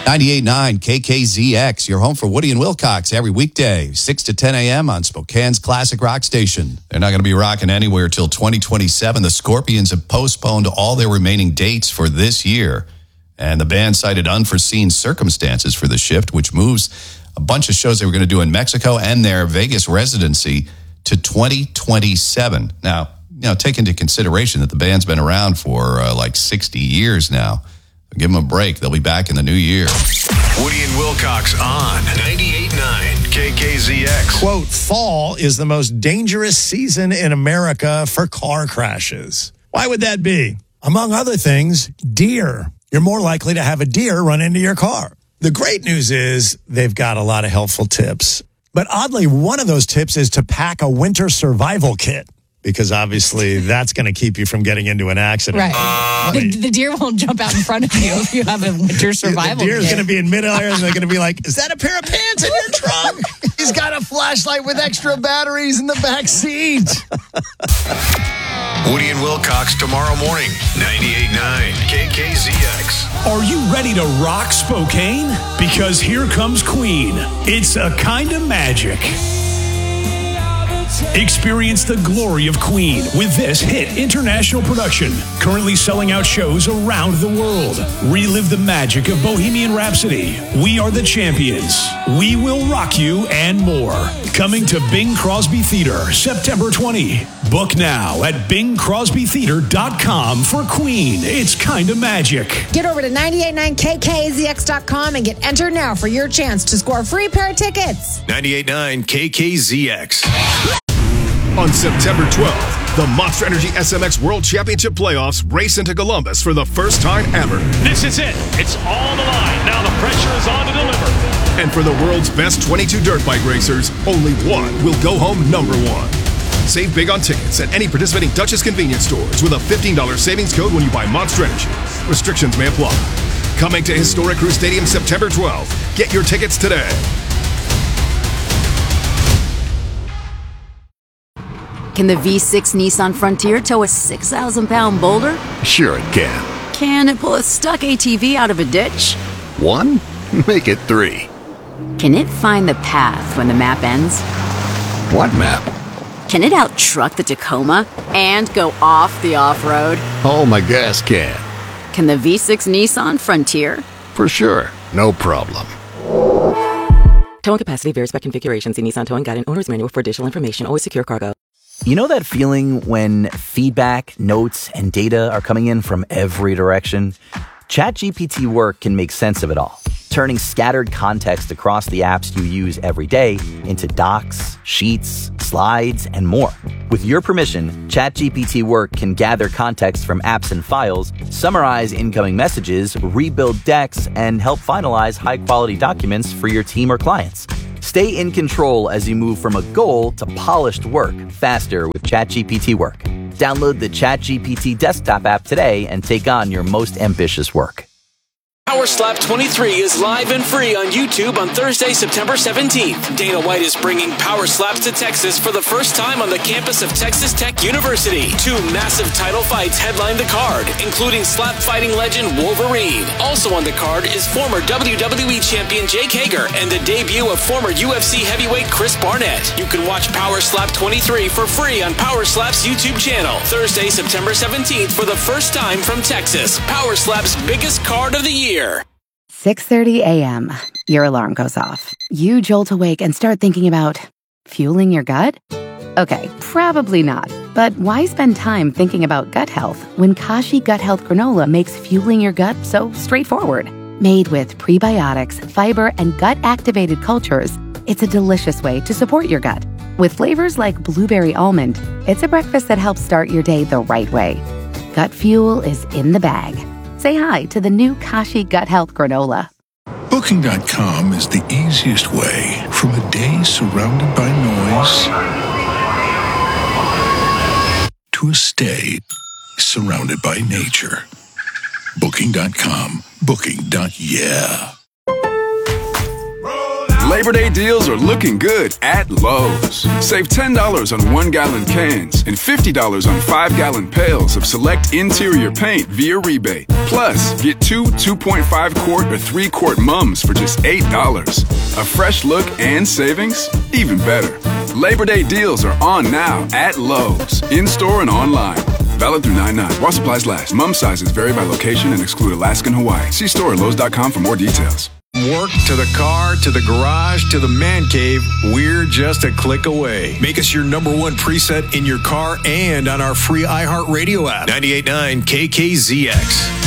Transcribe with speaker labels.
Speaker 1: 98.9 KKZX, your home for Woody and Wilcox every weekday, 6 to 10 a.m. on Spokane's classic rock station. They're not going to be rocking anywhere till 2027. The Scorpions have postponed all their remaining dates for this year. And the band cited unforeseen circumstances for the shift, which moves a bunch of shows they were going to do in Mexico and their Vegas residency to 2027. Now, take into consideration that the band's been around for like 60 years now. Give them a break. They'll be back in the new year.
Speaker 2: Woody and Wilcox on 98.9 KKZX.
Speaker 3: Quote, fall is the most dangerous season in America for car crashes. Why would that be? Among other things, deer. You're more likely to have a deer run into your car. The great news is they've got a lot of helpful tips. But oddly, one of those tips is to pack a winter survival kit. Because obviously that's going to keep you from getting into an accident.
Speaker 4: Right. The deer won't jump out in front of you if you have a winter survival
Speaker 3: kit. The deer's going to be in midair and they're going to be like, is that a pair of pants in your trunk?
Speaker 5: He's got a flashlight with extra batteries in the back seat.
Speaker 2: Woody and Wilcox tomorrow morning, 98.9 KKZX.
Speaker 6: Are you ready to rock Spokane? Because here comes Queen. It's a kind of magic. Experience the glory of Queen with this hit international production, currently selling out shows around the world. Relive the magic of Bohemian Rhapsody, We Are the Champions, We Will Rock You, and more. Coming to Bing Crosby Theater, September 20. Book now at BingCrosbyTheater.com for Queen. It's kind of magic.
Speaker 7: Get over to 989KKZX.com and get entered now for your chance to score a free pair of tickets.
Speaker 2: 98.9 KKZX.
Speaker 8: On September 12th, the Monster Energy SMX World Championship Playoffs race into Columbus for the first time ever.
Speaker 9: This is it. It's all the line. Now the pressure is on to deliver.
Speaker 8: And for the world's best 22 dirt bike racers, only one will go home number one. Save big on tickets at any participating Dutchess convenience stores with a $15 savings code when you buy Monster Energy. Restrictions may apply. Coming to Historic Crew Stadium September 12th. Get your tickets today.
Speaker 10: Can the V6 Nissan Frontier tow a 6,000-pound boulder?
Speaker 11: Sure it can.
Speaker 10: Can it pull a stuck ATV out of a ditch?
Speaker 11: 1? Make it 3.
Speaker 10: Can it find the path when the map ends?
Speaker 11: What map?
Speaker 10: Can it out-truck the Tacoma and go off the off-road?
Speaker 11: Oh, my gas can.
Speaker 10: Can the V6 Nissan Frontier?
Speaker 11: For sure. No problem.
Speaker 12: Towing capacity varies by configuration. See Nissan Towing Guide and Owner's Manual for additional information. Always secure cargo.
Speaker 13: You know that feeling when feedback, notes, and data are coming in from every direction? ChatGPT Work can make sense of it all, turning scattered context across the apps you use every day into docs, sheets, slides, and more. With your permission, ChatGPT Work can gather context from apps and files, summarize incoming messages, rebuild decks, and help finalize high-quality documents for your team or clients. Stay in control as you move from a goal to polished work faster with ChatGPT Work. Download the ChatGPT desktop app today and take on your most ambitious work.
Speaker 14: Power Slap 23 is live and free on YouTube on Thursday, September 17th. Dana White is bringing Power Slaps to Texas for the first time on the campus of Texas Tech University. 2 massive title fights headline the card, including slap fighting legend Wolverine. Also on the card is former WWE champion Jake Hager and the debut of former UFC heavyweight Chris Barnett. You can watch Power Slap 23 for free on Power Slap's YouTube channel. Thursday, September 17th for the first time from Texas. Power Slap's biggest card of the year.
Speaker 15: 6:30 a.m. Your alarm goes off. You jolt awake and start thinking about fueling your gut? Okay, probably not. But why spend time thinking about gut health when Kashi Gut Health Granola makes fueling your gut so straightforward? Made with prebiotics, fiber, and gut-activated cultures, it's a delicious way to support your gut. With flavors like blueberry almond, it's a breakfast that helps start your day the right way. Gut fuel is in the bag. Say hi to the new Kashi Gut Health Granola.
Speaker 16: Booking.com is the easiest way from a day surrounded by noise to a stay surrounded by nature. Booking.com. Booking.yeah.
Speaker 17: Labor Day deals are looking good at Lowe's. Save $10 on 1-gallon cans and $50 on 5-gallon pails of select interior paint via rebate. Plus, get 2 2.5-quart or 3-quart mums for just $8. A fresh look and savings? Even better. Labor Day deals are on now at Lowe's, in-store and online. Valid through 9/9. While supplies last. Mum sizes vary by location and exclude Alaska and Hawaii. See store at Lowe's.com for more details.
Speaker 2: Work to the car, to the garage, to the man cave, we're just a click away. Make us your #1 preset in your car and on our free iHeartRadio app. 98.9 KKZX.